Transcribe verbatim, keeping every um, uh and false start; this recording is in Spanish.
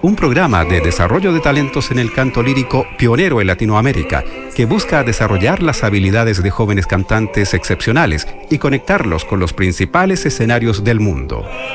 un programa de desarrollo de talentos en el canto lírico pionero en Latinoamérica, que busca desarrollar las habilidades de jóvenes cantantes excepcionales y conectarlos con los principales escenarios del mundo.